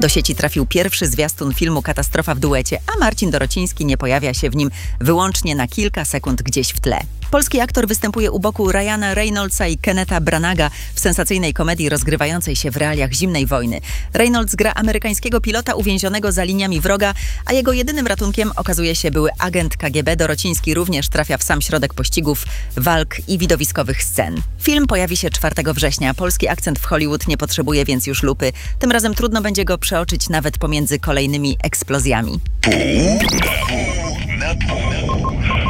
Do sieci trafił pierwszy zwiastun filmu Katastrofa w duecie, a Marcin Dorociński nie pojawia się w nim wyłącznie na kilka sekund gdzieś w tle. Polski aktor występuje u boku Ryana Reynoldsa i Kennetha Branaga w sensacyjnej komedii rozgrywającej się w realiach zimnej wojny. Reynolds gra amerykańskiego pilota uwięzionego za liniami wroga, a jego jedynym ratunkiem okazuje się były agent KGB. Dorociński również trafia w sam środek pościgów, walk i widowiskowych scen. Film pojawi się 4 września. Polski akcent w Hollywood nie potrzebuje więc już lupy. Tym razem trudno będzie go przeoczyć nawet pomiędzy kolejnymi eksplozjami. Pół na pół.